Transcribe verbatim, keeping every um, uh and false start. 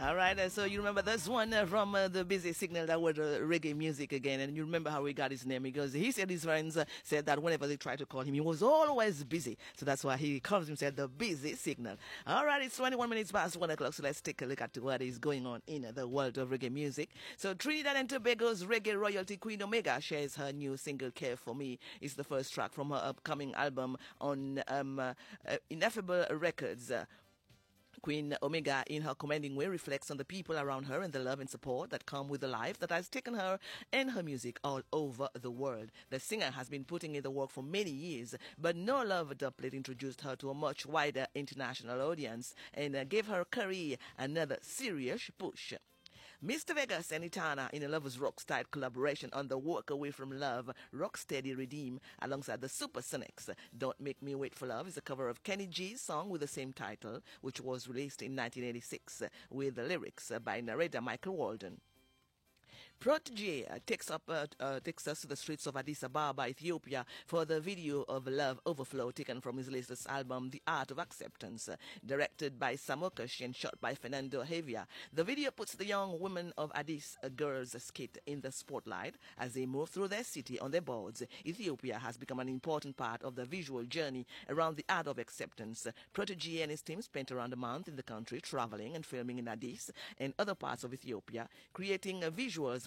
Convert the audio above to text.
All right, uh, so you remember this one uh, from uh, the Busy Signal that was uh, reggae music again, and you remember how he got his name because he said his friends uh, said that whenever they tried to call him, he was always busy. So that's why he calls himself the Busy Signal. All right, it's twenty-one minutes past one o'clock, so let's take a look at what is going on in the world of reggae music. So Trinidad and Tobago's reggae royalty Queen Omega shares her new single "Care for Me." It's the first track from her upcoming album on um, uh, uh, Ineffable Records. Uh, Queen Omega, in her commanding way, reflects on the people around her and the love and support that come with the life that has taken her and her music all over the world. The singer has been putting in the work for many years, but No Love Dubplate introduced her to a much wider international audience and uh, gave her career another serious push. Mister Vegas and Itana in a Lovers Rock style collaboration on the Walk Away From Love, Rocksteady Redeem, alongside the Supersonics. Don't Make Me Wait for Love is a cover of Kenny G's song with the same title, which was released in nineteen eighty-six, with the lyrics by narrator Michael Walden. Protege uh, takes, up, uh, uh, takes us to the streets of Addis Ababa, Ethiopia, for the video of Love Overflow taken from his latest album, The Art of Acceptance, uh, directed by Samokash and shot by Fernando Hevia. The video puts the young women of Addis uh, girls skate in the spotlight as they move through their city on their boards. Ethiopia has become an important part of the visual journey around The Art of Acceptance. Protege and his team spent around a month in the country traveling and filming in Addis and other parts of Ethiopia, creating uh, visuals